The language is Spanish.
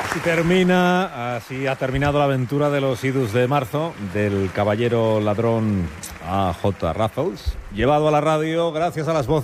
Así ha terminado la aventura de los idus de marzo del caballero ladrón A.J. Raffles, llevado a la radio gracias a las voces